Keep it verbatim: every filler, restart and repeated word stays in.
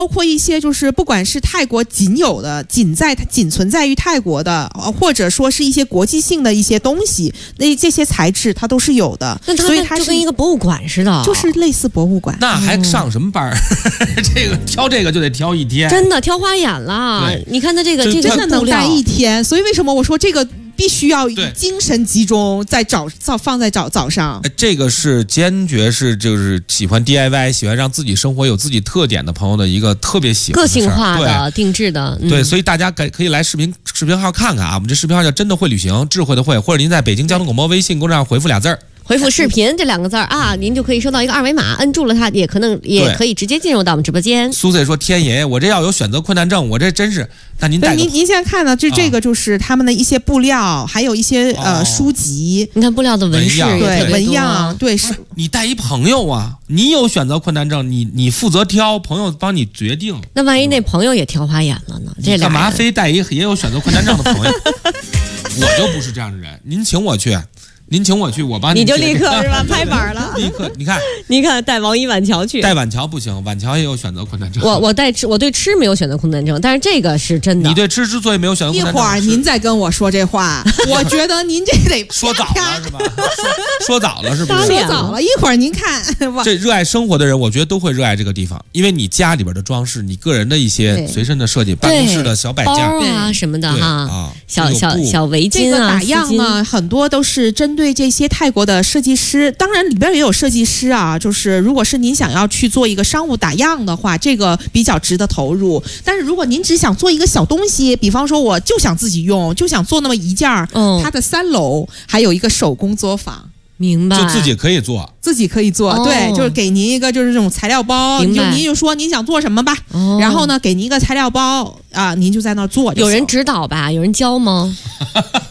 包括一些就是不管是泰国仅有的、仅在仅存在于泰国的，或者说是一些国际性的一些东西，那这些材质它都是有的。 那它所以它就跟一个博物馆似的， 就是类似博物馆。 那还上什么班儿？嗯、这个挑这个就得挑一天， 真的挑花眼了。你看它这个这个真的能戴一天，所以为什么我说这个？必须要精神集中，在早早放在早早上。 这个是坚决是就是喜欢 D I Y， 喜欢让自己生活有自己特点的朋友的一个特别喜欢的个性化的、定制的。 嗯、对，所以大家可可以来视频视频号看看啊，我们这视频号叫真的会旅行，智慧的慧，或者您在北京交通广播微信公众号回复俩字儿。 回复视频这两个字儿啊，您就可以收到一个二维码，摁住了它，也可能也可以直接进入到我们直播间。 苏 Sir 说：“天爷爷，我这要有选择困难症，我这真是……那您带您您现在看呢？就这个就是他们的一些布料，啊、还有一些呃书籍。 你看布料的纹饰， 对纹样，对是。 你带一朋友啊，你有选择困难症，你你负责挑，朋友帮你决定。 那万一那朋友也挑花眼了呢？这干嘛非带一也有选择困难症的朋友？我就不是这样的人，您请我去。”您请我去，我帮你就立刻是吧？拍板了， 立刻你看， 你看带王一晚桥去， 带晚桥不行，晚桥也有选择困难症。 我我带吃，我对吃没有选择困难症，但是这个是真的。 你对吃之所以没有选择困难症， 一会儿您再跟我说这话，我觉得您这得说早了是吧？说, 说早了是不是？ 说早了，一会儿您看。 这热爱生活的人，我觉得都会热爱这个地方，因为你家里边的装饰，你个人的一些随身的设计，办公室的小摆件啊什么的哈， 啊， 小小小围巾啊， 这个打样呢，很多都是针对这些泰国的设计师，当然里边也有设计师啊，就是如果是您想要去做一个商务打样的话，这个比较值得投入。但是如果您只想做一个小东西，比方说我就想自己用，就想做那么一件儿，嗯，它的三楼还有一个手工作坊。 明白， 就自己可以做， 自己可以做，哦、对，就是给您一个就是这种材料包，就您就说您想做什么吧，哦、然后呢，给您一个材料包啊，您就在那儿做。 有人指导吧？有人教吗？